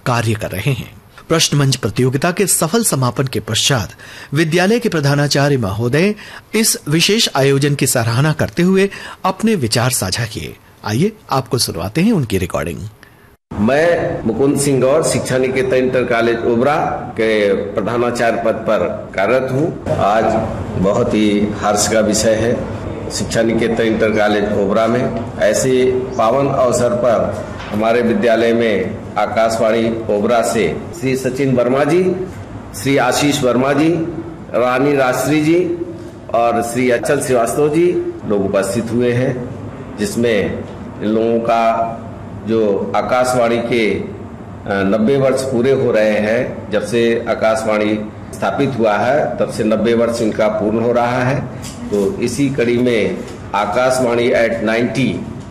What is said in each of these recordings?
कार्य कर रहे हैं। प्रश्न मंच प्रतियोगिता के सफल समापन के पश्चात विद्यालय के प्रधानाचार्य महोदय इस विशेष आयोजन की सराहना करते हुए अपने विचार साझा किए। आइए आपको सुनवाते हैं उनकी रिकॉर्डिंग। मैं मुकुंद सिंह गौर शिक्षा निकेतन इंटर कॉलेज ओबरा के प्रधानाचार्य पद पर कार्यरत हूँ। आज बहुत ही हर्ष का विषय है शिक्षा निकेतन इंटर कॉलेज ओबरा में ऐसे पावन अवसर पर हमारे विद्यालय में आकाशवाणी ओबरा से श्री सचिन वर्मा जी, श्री आशीष वर्मा जी, रानी राजश्री जी और श्री अचल श्रीवास्तव जी लोग उपस्थित हुए हैं, जिसमें इन लोगों का जो आकाशवाणी के 90 वर्ष पूरे हो रहे हैं। जब से आकाशवाणी स्थापित हुआ है तब से 90 वर्ष इनका पूर्ण हो रहा है। तो इसी कड़ी में आकाशवाणी एट 90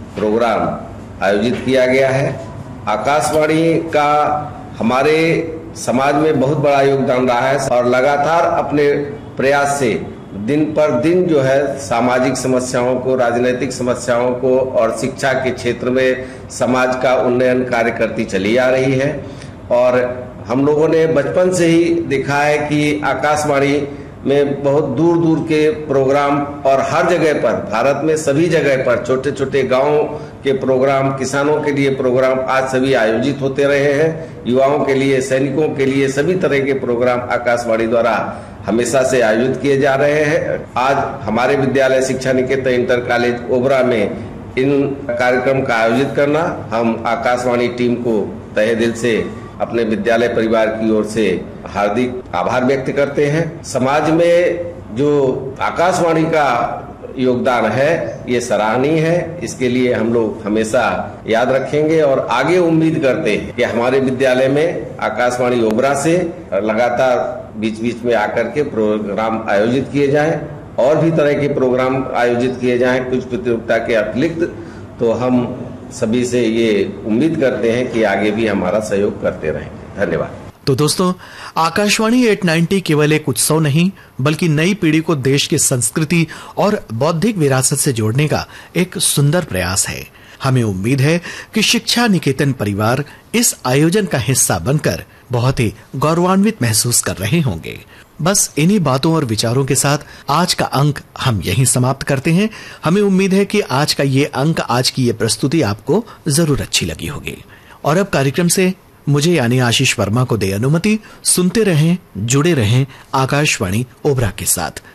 प्रोग्राम आयोजित किया गया है। आकाशवाणी का हमारे समाज में बहुत बड़ा योगदान रहा है और लगातार अपने प्रयास से दिन पर दिन जो है सामाजिक समस्याओं को, राजनीतिक समस्याओं को और शिक्षा के क्षेत्र में समाज का उन्नयन कार्य करती चली आ रही है। और हम लोगों ने बचपन से ही देखा है कि आकाशवाणी में बहुत दूर दूर के प्रोग्राम और हर जगह पर, भारत में सभी जगह पर छोटे छोटे गाँव के प्रोग्राम, किसानों के लिए प्रोग्राम आज सभी आयोजित होते रहे हैं। युवाओं के लिए, सैनिकों के लिए सभी तरह के प्रोग्राम आकाशवाणी द्वारा हमेशा से आयोजित किए जा रहे हैं। आज हमारे विद्यालय शिक्षा निकेतन इंटर कॉलेज ओबरा में इन कार्यक्रम का आयोजित करना हम आकाशवाणी टीम को तहे दिल से अपने विद्यालय परिवार की ओर से हार्दिक आभार व्यक्त करते हैं। समाज में जो आकाशवाणी का योगदान है ये सराहनीय है। इसके लिए हम लोग हमेशा याद रखेंगे और आगे उम्मीद करते हैं कि हमारे विद्यालय में आकाशवाणी ओबरा से लगातार बीच बीच में आकर के प्रोग्राम आयोजित किए जाएं और भी तरह के प्रोग्राम आयोजित किए जाएं कुछ प्रतियोगिता के अतिरिक्त। तो हम सभी से ये उम्मीद करते हैं कि आगे भी हमारा सहयोग करते रहेंगे। धन्यवाद। तो दोस्तों, आकाशवाणी 890 केवल एक उत्सव नहीं बल्कि नई पीढ़ी को देश की संस्कृति और बौद्धिक विरासत से जोड़ने का एक सुंदर प्रयास है। हमें उम्मीद है कि शिक्षा निकेतन परिवार इस आयोजन का हिस्सा बनकर बहुत ही गौरवान्वित महसूस कर रहे होंगे। बस इन्हीं बातों और विचारों के साथ आज का अंक हम यहीं समाप्त करते हैं। हमें उम्मीद है कि आज का ये अंक, आज की ये प्रस्तुति आपको जरूर अच्छी लगी होगी। और अब कार्यक्रम से मुझे यानी आशीष वर्मा को दे अनुमति। सुनते रहें, जुड़े रहें आकाशवाणी ओबरा के साथ।